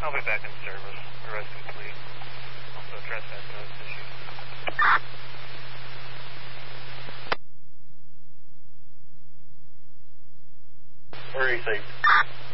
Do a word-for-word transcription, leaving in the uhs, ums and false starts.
I'll be back in service. Arrest complete. Also trespass notice issue. Very safe.